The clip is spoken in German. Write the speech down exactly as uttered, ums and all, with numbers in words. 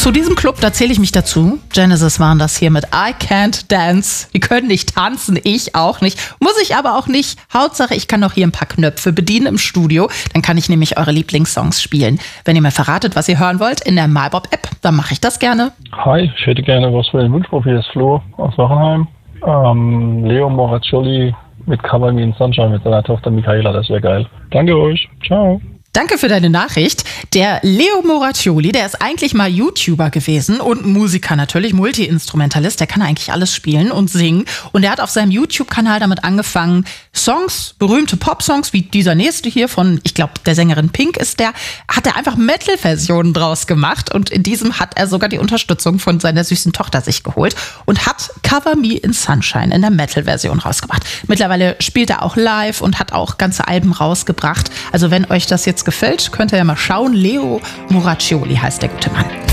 Zu diesem Club, da zähle ich mich dazu. Genesis waren das hier mit I Can't Dance. Die können nicht tanzen, ich auch nicht. Muss ich aber auch nicht. Hauptsache, ich kann noch hier ein paar Knöpfe bedienen im Studio. Dann kann ich nämlich eure Lieblingssongs spielen. Wenn ihr mir verratet, was ihr hören wollt, in der MyBob-App, dann mache ich das gerne. Hi, ich hätte gerne was für den Wunschprofil. Das ist Flo aus Wachenheim. Ähm, Leo Moraccioli mit Cover Me in Sunshine mit seiner Tochter Michaela. Das wäre geil. Danke euch. Ciao. Danke für deine Nachricht. Der Leo Moraccioli, der ist eigentlich mal YouTuber gewesen und Musiker natürlich, Multi-Instrumentalist. Der kann eigentlich alles spielen und singen. Und er hat auf seinem YouTube-Kanal damit angefangen, Songs, berühmte Pop-Songs, wie dieser nächste hier von, ich glaube, der Sängerin Pink ist der, hat er einfach Metal-Versionen draus gemacht. Und in diesem hat er sogar die Unterstützung von seiner süßen Tochter sich geholt und hat Cover Me in Sunshine in der Metal-Version rausgebracht. Mittlerweile spielt er auch live und hat auch ganze Alben rausgebracht. Also wenn euch das jetzt gefällt, könnt ihr ja mal schauen. Leo Moraccioli heißt der gute Mann.